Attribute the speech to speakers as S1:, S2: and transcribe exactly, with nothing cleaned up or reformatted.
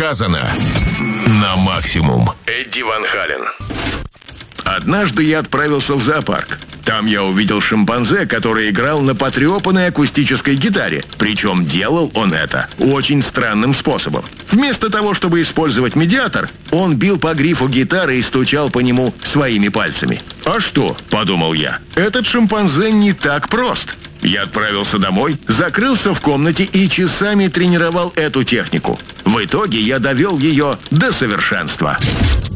S1: сказано на максимум.
S2: Эдди Ван Хален.
S3: Однажды я отправился в зоопарк. Там я увидел шимпанзе, который играл на потрепанной акустической гитаре. Причем делал он это очень странным способом. Вместо того, чтобы использовать медиатор, он бил по грифу гитары и стучал по нему своими пальцами. «А что?» – подумал я. «Этот шимпанзе не так прост». Я отправился домой, закрылся в комнате и часами тренировал эту технику. В итоге я довел ее до совершенства.